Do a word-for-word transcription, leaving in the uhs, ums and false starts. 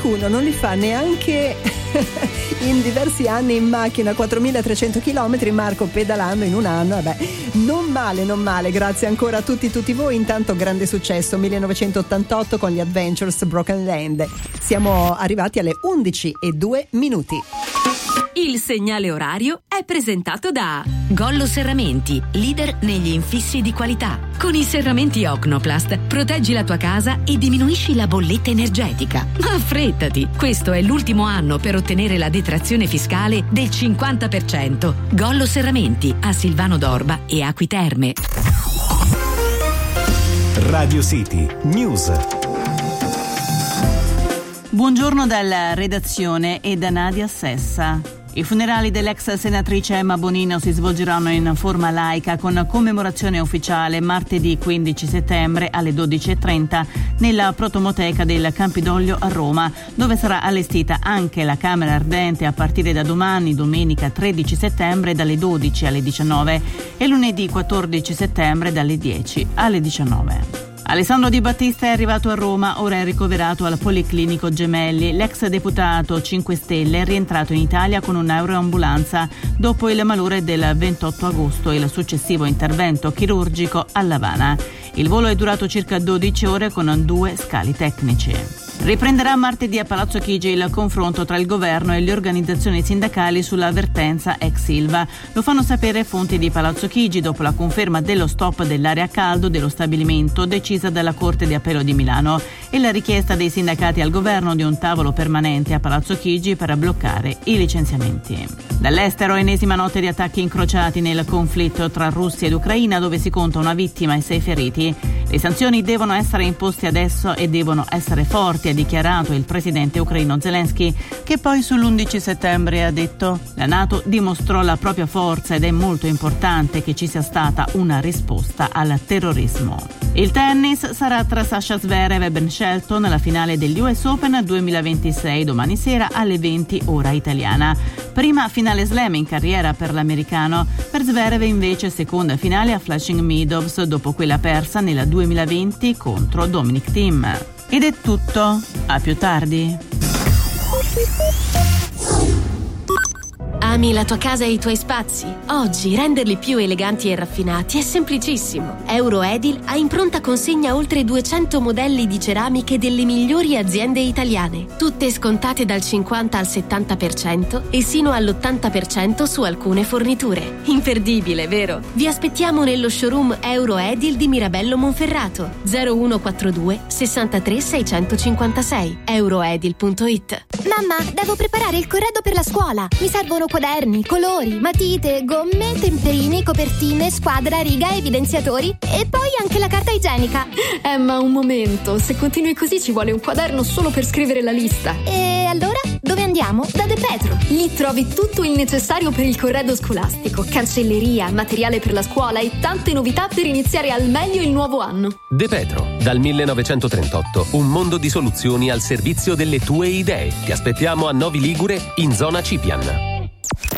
qualcuno non li fa neanche in diversi anni in macchina, quattromilatrecento chilometri, Marco, pedalando in un anno. Vabbè, non male, non male, grazie ancora a tutti tutti voi. Intanto grande successo millenovecentottantotto con gli Adventures Broken Land. Siamo arrivati alle undici e due minuti. Il segnale orario è presentato da Gollo Serramenti, leader negli infissi di qualità. Con i serramenti Ocnoplast proteggi la tua casa e diminuisci la bolletta energetica. Ma affrettati, questo è l'ultimo anno per ottenere la detrazione fiscale del cinquanta per cento. Gollo Serramenti a Silvano d'Orba e Acqui Terme. Radio City News. Buongiorno dalla redazione e da Nadia Sessa. I funerali dell'ex senatrice Emma Bonino si svolgeranno in forma laica con commemorazione ufficiale martedì quindici settembre alle dodici e trenta nella protomoteca del Campidoglio a Roma, dove sarà allestita anche la camera ardente a partire da domani, domenica tredici settembre, dalle dodici alle diciannove e lunedì quattordici settembre dalle dieci alle diciannove. Alessandro Di Battista è arrivato a Roma, ora è ricoverato al Policlinico Gemelli. L'ex deputato cinque Stelle è rientrato in Italia con un'aeroambulanza dopo il malore del ventotto agosto e il successivo intervento chirurgico a L'Avana. Il volo è durato circa dodici ore con due scali tecnici. Riprenderà martedì a Palazzo Chigi il confronto tra il governo e le organizzazioni sindacali sulla vertenza ex Ilva. Lo fanno sapere fonti di Palazzo Chigi dopo la conferma dello stop dell'area a caldo dello stabilimento decisa dalla Corte di Appello di Milano e la richiesta dei sindacati al governo di un tavolo permanente a Palazzo Chigi per bloccare i licenziamenti. Dall'estero, ennesima notte di attacchi incrociati nel conflitto tra Russia ed Ucraina, dove si conta una vittima e sei feriti. Le sanzioni devono essere imposte adesso e devono essere forti, ha dichiarato il presidente ucraino Zelensky, che poi sull'undici settembre ha detto: la NATO dimostrò la propria forza ed è molto importante che ci sia stata una risposta al terrorismo. Il tennis sarà tra Sasha Zverev e Ben Shelton alla finale degli U S Open duemilaventisei domani sera alle venti ora italiana. Prima finale slam in carriera per l'americano. Per Zverev invece seconda finale a Flushing Meadows dopo quella persa nel duemilaventi contro Dominic Thiem. Ed è tutto, a più tardi. Ami la tua casa e i tuoi spazi? Oggi renderli più eleganti e raffinati è semplicissimo. Euroedil ha in pronta consegna oltre duecento modelli di ceramiche delle migliori aziende italiane, tutte scontate dal cinquanta al settanta per cento e sino all'ottanta per cento su alcune forniture. Imperdibile, vero? Vi aspettiamo nello showroom Euroedil di Mirabello Monferrato, zero uno quarantadue sessantatré seicentocinquantasei, euroedil punto it. Mamma, devo preparare il corredo per la scuola. Mi servono quaderni, colori, matite, gomme, temperini, copertine, squadra, riga, evidenziatori e poi anche la carta igienica. Eh, ma un momento, se continui così ci vuole un quaderno solo per scrivere la lista. E allora? Dove andiamo? Da De Petro. Lì trovi tutto il necessario per il corredo scolastico, cancelleria, materiale per la scuola e tante novità per iniziare al meglio il nuovo anno. De Petro, dal millenovecentotrentotto, un mondo di soluzioni al servizio delle tue idee. Ti aspettiamo a Novi Ligure, in zona Cipian.